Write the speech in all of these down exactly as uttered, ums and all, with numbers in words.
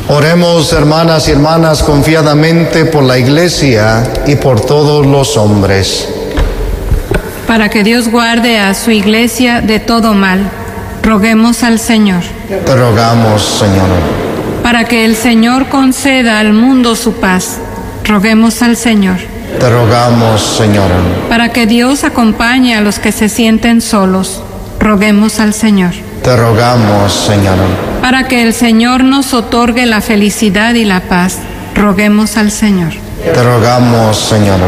Oremos, hermanas y hermanas, confiadamente por la Iglesia y por todos los hombres. Para que Dios guarde a su Iglesia de todo mal, roguemos al Señor. Te rogamos, Señor. Para que el Señor conceda al mundo su paz, roguemos al Señor. Te rogamos, Señor. Para que Dios acompañe a los que se sienten solos, roguemos al Señor. Te rogamos, Señor. Para que el Señor nos otorgue la felicidad y la paz, roguemos al Señor. Te rogamos, Señor.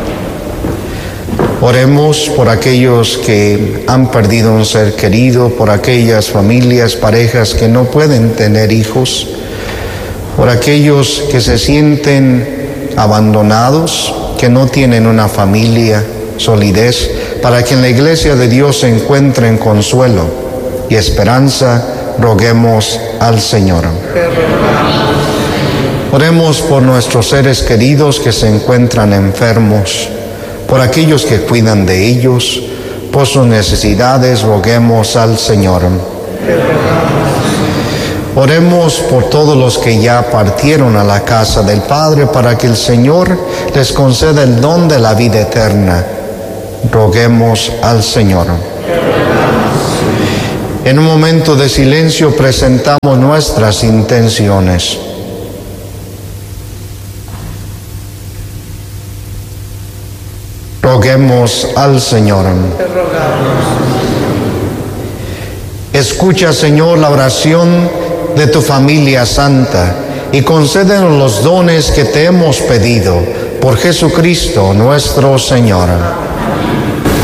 Oremos por aquellos que han perdido un ser querido, por aquellas familias, parejas que no pueden tener hijos, por aquellos que se sienten abandonados, que no tienen una familia, solidez, para que en la Iglesia de Dios se encuentren consuelo y esperanza, roguemos al Señor. Oremos por nuestros seres queridos que se encuentran enfermos, por aquellos que cuidan de ellos, por sus necesidades, roguemos al Señor. Oremos por todos los que ya partieron a la casa del Padre, para que el Señor les conceda el don de la vida eterna. Roguemos al Señor. En un momento de silencio presentamos nuestras intenciones. Roguemos al Señor. Escucha, Señor, la oración de tu familia santa y concédenos los dones que te hemos pedido por Jesucristo nuestro Señor.